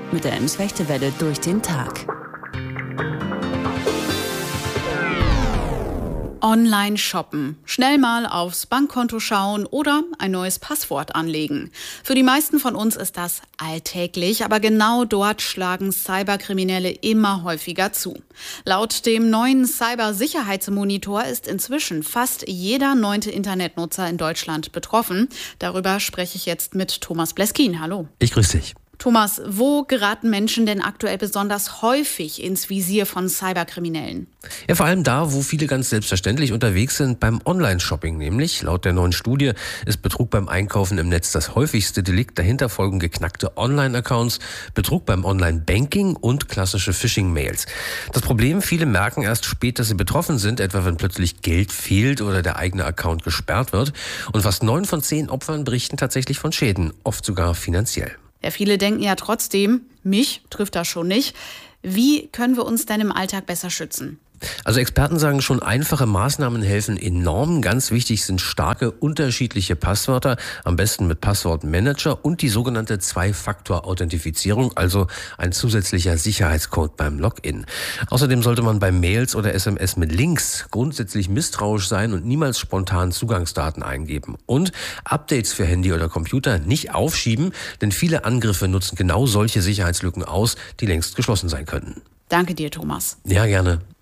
mit der Ems-Fechte-Welle durch den Tag. Online shoppen, schnell mal aufs Bankkonto schauen oder ein neues Passwort anlegen. Für die meisten von uns ist das alltäglich, aber genau dort schlagen Cyberkriminelle immer häufiger zu. Laut dem neuen Cybersicherheitsmonitor ist inzwischen fast jeder 9. Internetnutzer in Deutschland betroffen. Darüber spreche ich jetzt mit Thomas Bleskin. Hallo. Ich grüße dich. Thomas, wo geraten Menschen denn aktuell besonders häufig ins Visier von Cyberkriminellen? Ja, vor allem da, wo viele ganz selbstverständlich unterwegs sind, beim Online-Shopping nämlich. Laut der neuen Studie ist Betrug beim Einkaufen im Netz das häufigste Delikt. Dahinter folgen geknackte Online-Accounts, Betrug beim Online-Banking und klassische Phishing-Mails. Das Problem, viele merken erst spät, dass sie betroffen sind, etwa wenn plötzlich Geld fehlt oder der eigene Account gesperrt wird. Und fast 9 von 10 Opfern berichten tatsächlich von Schäden, oft sogar finanziell. Ja, viele denken ja trotzdem, mich trifft das schon nicht. Wie können wir uns denn im Alltag besser schützen? Also Experten sagen schon, einfache Maßnahmen helfen enorm. Ganz wichtig sind starke, unterschiedliche Passwörter, am besten mit Passwortmanager und die sogenannte Zwei-Faktor-Authentifizierung, also ein zusätzlicher Sicherheitscode beim Login. Außerdem sollte man bei Mails oder SMS mit Links grundsätzlich misstrauisch sein und niemals spontan Zugangsdaten eingeben. Und Updates für Handy oder Computer nicht aufschieben, denn viele Angriffe nutzen genau solche Sicherheitslücken aus, die längst geschlossen sein könnten. Danke dir, Thomas. Ja, gerne.